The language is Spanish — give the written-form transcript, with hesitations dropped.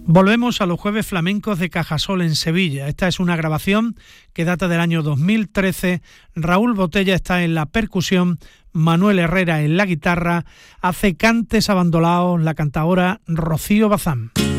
Volvemos a los jueves flamencos de Cajasol en Sevilla. Esta es una grabación que data del año 2013. Raúl Botella está en la percusión, Manuel Herrera en la guitarra, hace cantes abandolados la cantadora Rocío Bazán.